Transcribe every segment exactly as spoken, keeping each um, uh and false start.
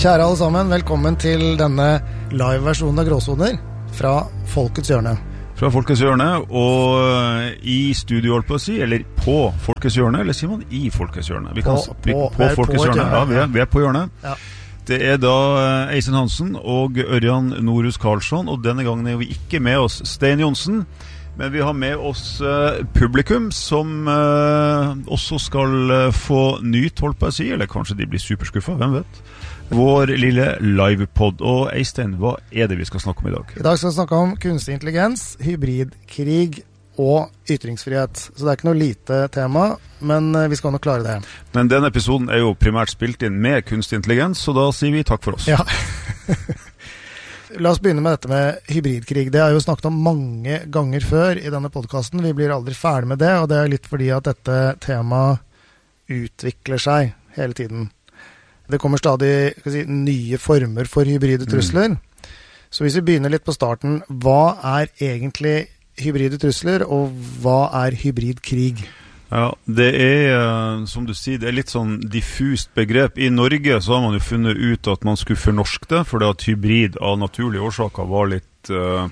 Kjære alle sammen, velkommen til denne live-versjonen av Gråsoner fra Folkets Hjørne. Fra Folkets Hjørne, og i studio, holdt på å si, eller på Folkets Hjørne, eller sier man i Folkets Hjørne? Vi kan på, på, på, på Folkets på Hjørne, ja, vi er, vi er på hjørnet. Ja. Det er da Eisen Hansen og Ørjan Norhus Karlsson, og denne gangen er vi ikke med oss Stein Jonsen, men vi har med oss uh, publikum som uh, også skal uh, få nytt, holdt på å si, eller kanskje de blir superskuffet, hvem vet? Vår lille livepod. Og Eistein, hva er det vi skal snakke om i dag? I dag skal vi snakke om kunstig intelligens, hybridkrig og ytringsfrihet. Så det er ikke noe lite tema, men uh, vi skal nok klare det. Men denne episoden er jo primært spilt inn med kunstig intelligens, så da sier vi takk for oss. Ja. La oss begynne med dette med hybridkrig. Det har jeg jo snakket om mange ganger før i denne podcasten. Vi blir aldri ferdig med det, og det er litt fordi at dette temaet utvikler seg hele tiden. Det kommer stadig skal si, nye former for hybride trusler. Mm. Så hvis vi begynner litt på starten, hva er egentlig hybride trusler, og hva er hybridkrig? Ja, det er, som du sier, det er litt sånn diffust begrep. I Norge så har man jo funnet ut at man skulle fornorske det, fordi at hybrid av naturlige årsaker var litt uh,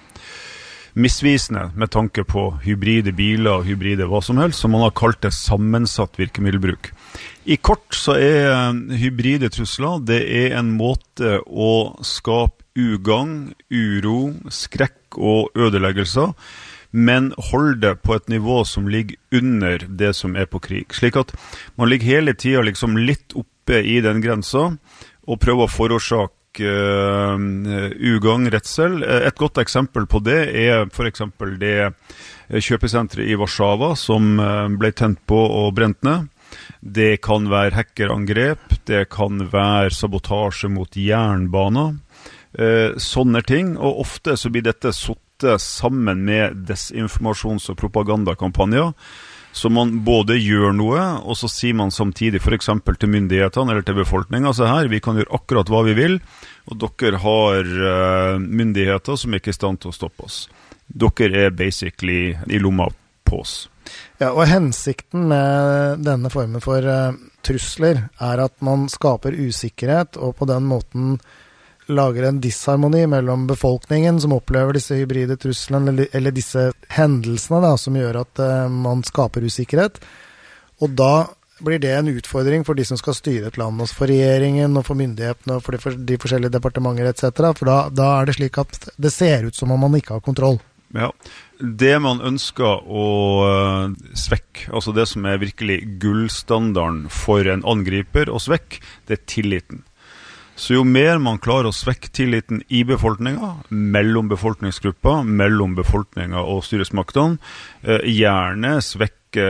misvisende med tanke på hybride biler og hybride hva som helst, så man har kalt det sammensatt virkemiddelbruk. I kort så er hybride trusler, det er en måte å skape ugagn, uro, skrekk og ødeleggelser, men hold det på et nivå som ligger under det som er på krig. Slik at man ligger hele tiden liksom litt oppe i den grensa og prøver å forårsake uh, ugagn, redsel. Et godt eksempel på det er for eksempel det kjøpesenteret i Warszawa som ble tent på og brent ned. Det kan være hackerangrep, det kan være sabotasje mot jernbaner, uh, sånne ting, og ofte så blir dette satt sammen med desinformasjons- og propagandakampanjer, så man både gjør noe, og så sier man samtidig for eksempel til myndighetene eller til befolkningen, altså her, vi kan gjøre akkurat hva vi vil, og dere har uh, myndigheter som ikke er i stand til å stoppe oss. Dere er basically i lomma på oss. Ja, og hensikten med denne formen for uh, trusler er at man skaper usikkerhet, og på den måten lager en disharmoni mellom befolkningen som opplever disse hybride truslene eller, eller disse hendelsene da, som gjør at uh, man skaper usikkerhet. Og da blir det en utfordring for de som skal styre et land, også for regjeringen og for myndighetene og for de, for de forskjellige departementer et cetera. For da, da er det slik at det ser ut som om man ikke har kontroll. Ja, det man ønsker å uh, svekke, altså det som er virkelig gullstandarden for en angriper å svekke, det er tilliten. Så jo mer man klarer å svekke tilliten i befolkningen, mellom befolkningsgrupper, mellom befolkningen og styresmaktene, eh, gjerne svekke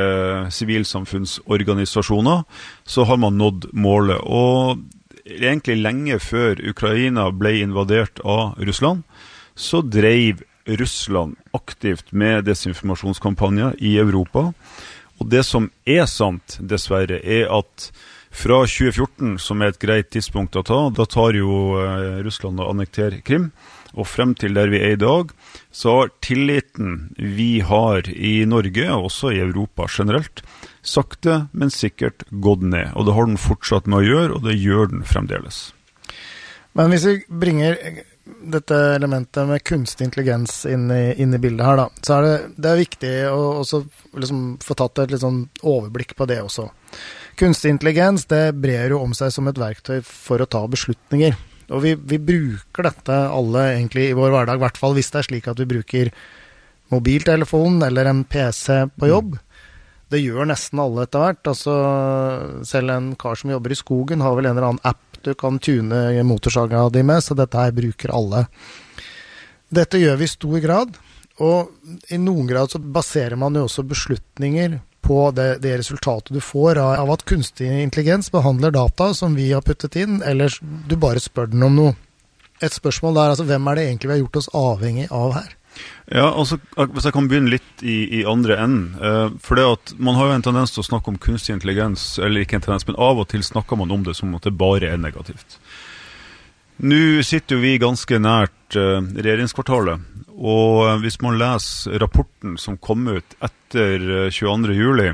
sivilsamfunnsorganisasjoner, så har man nådd målet. Og egentlig lenge før Ukraina ble invadert av Russland, så drev Russland aktivt med desinformasjonskampanjer i Europa. Og det som er sant, dessverre, er at fra tjue fjorten, som er et greit tidspunkt å ta, da tar jo eh, Russland og annekterer Krim, og frem til der vi er i dag, så har tilliten vi har i Norge, og også i Europa generelt, sakte, men sikkert gått ned. Og det har den fortsatt med å gjøre, og det gjør den fremdeles. Men hvis vi bringer dette elementet med kunstig intelligens inn i, inn i bildet her da, så er det, det er viktig å også, liksom, få tatt et litt sånn overblikk på det også. Kunstig intelligens, det brer jo om seg som et verktøy for å ta beslutninger. Og vi, vi bruker dette alle egentlig i vår hverdag, i hvert fall hvis det er slik at vi bruker mobiltelefon eller en P C på jobb. Det gjør nesten alle etter hvert. Altså, selv en kar som jobber i skogen har vel en eller annen app du kan tune motorsaga di med, så dette her bruker alle. Dette gjør vi i stor grad, og i noen grad så baserer man jo også beslutninger på det, det resultatet du får av, av at kunstig intelligens behandler data som vi har puttet inn, eller du bare spør den om noe. Et spørsmål der, altså, hvem er det egentlig vi har gjort oss avhengig av her? Ja, altså, hvis jeg kan begynne litt i, i andre enden, eh, for det at man har jo en tendens til å snakke om kunstig intelligens, eller ikke en tendens, men av og til snakker man om det som at det bare er negativt. Nå sitter vi ganske nært eh, regjeringskvartalet, og hvis man leser rapporten som kom ut etter tjueandre juli,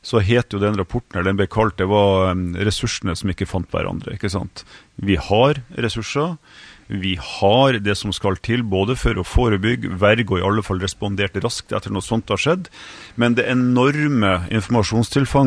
så het jo den rapporten, eller den ble kalt, det var um, ressursene som ikke fant hverandre, ikke sant? Vi har ressurser, vi har det som skal til, både for å forebygge, verge og i alle fall respondert raskt etter noe sånt har skjedd, men det enorme informasjonstilfanget